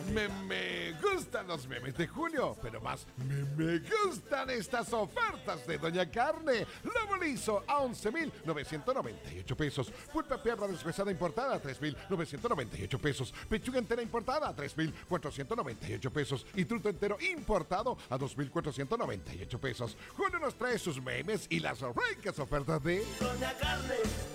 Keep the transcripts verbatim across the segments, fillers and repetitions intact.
Me, me gustan los memes de Julio, pero más me, me gustan estas ofertas de Doña Carne. Lomo liso a once mil novecientos noventa y ocho pesos. Pulpa perra deshuesada importada a tres mil novecientos noventa y ocho pesos. Pechuga entera importada a tres mil cuatrocientos noventa y ocho pesos. Y truto entero importado a dos mil cuatrocientos noventa y ocho pesos. Julio nos trae sus memes y las ricas ofertas de Doña Carne.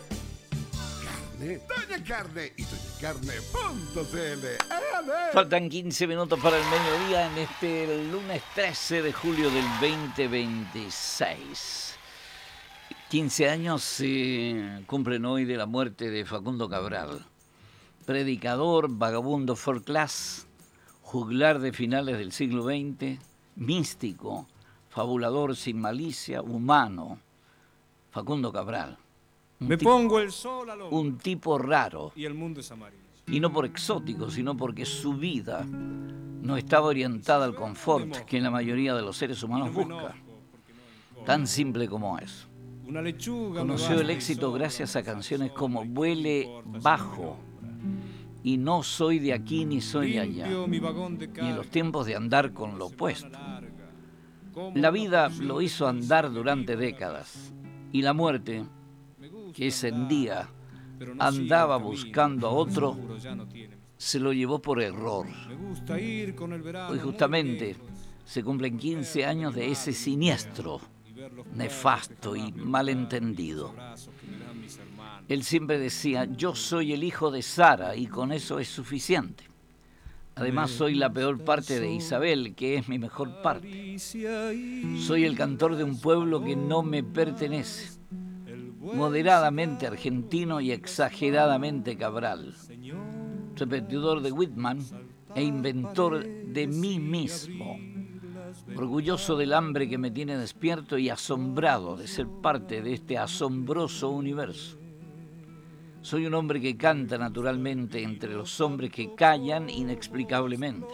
Doña Carne y doña carne punto c l. Faltan quince minutos para el mediodía en este lunes trece de julio del veinte veintiséis. quince años se cumplen hoy de la muerte de Facundo Cabral. Predicador, vagabundo for class, juglar de finales del siglo veinte, místico, fabulador sin malicia, humano. Facundo Cabral. Me tipo, pongo el sol al hombro. Un tipo raro. Y el mundo es amarillo. Y no por exótico, sino porque su vida no estaba orientada al confort que la mayoría de los seres humanos busca. Tan simple como eso. Una lechuga. Conoció el éxito gracias a canciones como Vuele bajo y No soy de aquí ni soy de allá. Y en los tiempos de andar con lo opuesto. La vida lo hizo andar durante décadas. Y la muerte, que ese día andaba buscando a otro, se lo llevó por error. Hoy justamente se cumplen quince años de ese siniestro, nefasto y malentendido. Él siempre decía, yo soy el hijo de Sara y con eso es suficiente. Además soy la peor parte de Isabel, que es mi mejor parte. Soy el cantor de un pueblo que no me pertenece. Moderadamente argentino y exageradamente Cabral, repetidor de Whitman e inventor de mí mismo, orgulloso del hambre que me tiene despierto y asombrado de ser parte de este asombroso universo. Soy un hombre que canta naturalmente entre los hombres que callan inexplicablemente.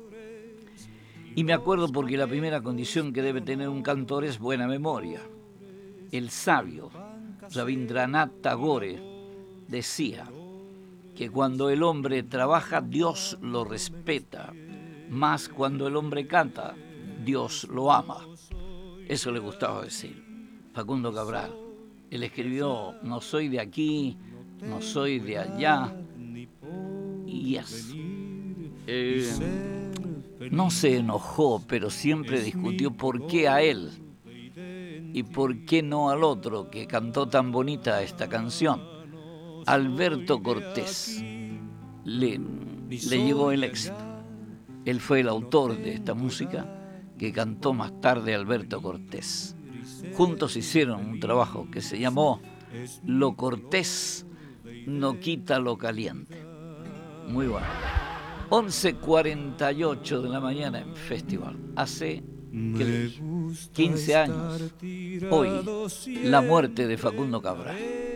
Y me acuerdo porque la primera condición que debe tener un cantor es buena memoria. El sabio Rabindranath Tagore decía que cuando el hombre trabaja, Dios lo respeta, más cuando el hombre canta, Dios lo ama. Eso le gustaba decir. Facundo Cabral, él escribió, no soy de aquí, no soy de allá, y eso. Eh, no se enojó, pero siempre discutió por qué a él y por qué no al otro que cantó tan bonita esta canción. Alberto Cortés le, le llegó el éxito. Él fue el autor de esta música que cantó más tarde Alberto Cortés. Juntos hicieron un trabajo que se llamó Lo cortés no quita lo caliente. Muy bueno. once cuarenta y ocho de la mañana en Festival. Hace quince años, hoy, la muerte de Facundo Cabral.